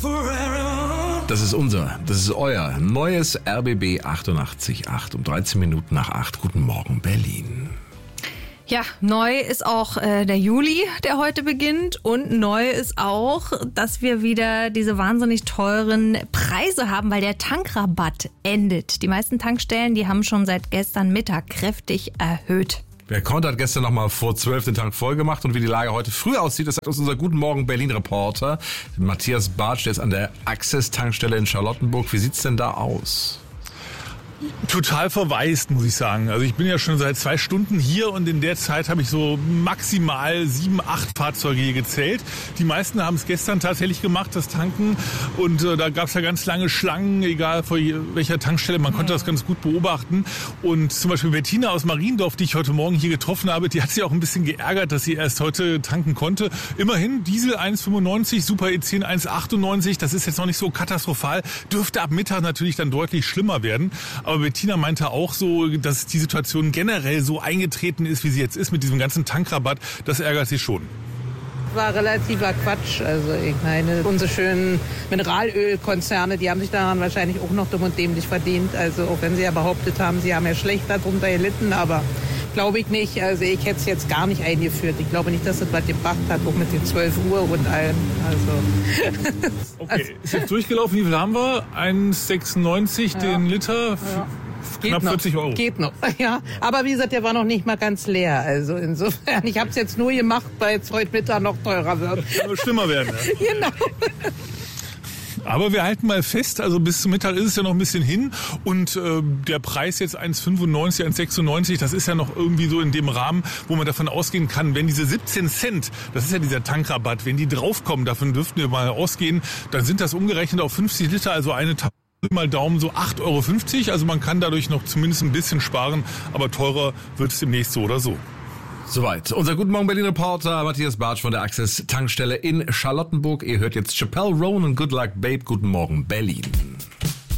Das ist euer neues RBB 88.8 um 13 Minuten nach 8. Guten Morgen, Berlin. Ja, neu ist auch der Juli, der heute beginnt. Und neu ist auch, dass wir wieder diese wahnsinnig teuren Preise haben, weil der Tankrabatt endet. Die meisten Tankstellen, die haben schon seit gestern Mittag kräftig erhöht. Wer konnte, hat gestern nochmal vor 12 den Tank voll gemacht. Und wie die Lage heute früh aussieht, das sagt uns unser Guten Morgen Berlin-Reporter Matthias Bartsch, der ist an der Access-Tankstelle in Charlottenburg. Wie sieht's denn da aus? Total verwaist, muss ich sagen. Also ich bin ja schon seit 2 Stunden hier und in der Zeit habe ich so maximal 7, 8 Fahrzeuge hier gezählt. Die meisten haben es gestern tatsächlich gemacht, das Tanken. Und da gab es ja ganz lange Schlangen, egal vor welcher Tankstelle. Man konnte das ganz gut beobachten. Und zum Beispiel Bettina aus Mariendorf, die ich heute Morgen hier getroffen habe, die hat sich auch ein bisschen geärgert, dass sie erst heute tanken konnte. Immerhin Diesel 1,95, Super E10 1,98. Das ist jetzt noch nicht so katastrophal. Dürfte ab Mittag natürlich dann deutlich schlimmer werden. Aber Bettina meinte auch so, dass die Situation generell so eingetreten ist, wie sie jetzt ist mit diesem ganzen Tankrabatt. Das ärgert sie schon. War relativer Quatsch. Also ich meine, unsere schönen Mineralölkonzerne, die haben sich daran wahrscheinlich auch noch dumm und dämlich verdient. Also auch wenn sie ja behauptet haben, sie haben ja schlecht darunter gelitten, aber glaube ich nicht. Also ich hätte es jetzt gar nicht eingeführt. Ich glaube nicht, dass das was gebracht hat, auch mit den 12 Uhr und allem. Also. Okay, ist jetzt durchgelaufen. Wie viel haben wir? 1,96 den Liter. Ja. Knapp 40 Euro. Geht noch, ja. Aber wie gesagt, der war noch nicht mal ganz leer. Also insofern, ich habe es jetzt nur gemacht, weil es heute Mittag noch teurer wird. Kann nur schlimmer werden. Ja. Genau. Aber wir halten mal fest, also bis zum Mittag ist es ja noch ein bisschen hin und der Preis jetzt 1,95, 1,96, das ist ja noch irgendwie so in dem Rahmen, wo man davon ausgehen kann, wenn diese 17 Cent, das ist ja dieser Tankrabatt, wenn die draufkommen, davon dürften wir mal ausgehen, dann sind das umgerechnet auf 50 Liter, also eine mal Daumen so 8,50 Euro. Also man kann dadurch noch zumindest ein bisschen sparen, aber teurer wird es demnächst so oder so. Soweit. Unser Guten Morgen Berlin-Reporter Matthias Bartsch von der Access-Tankstelle in Charlottenburg. Ihr hört jetzt Chappelle Roan und Good Luck Babe. Guten Morgen Berlin.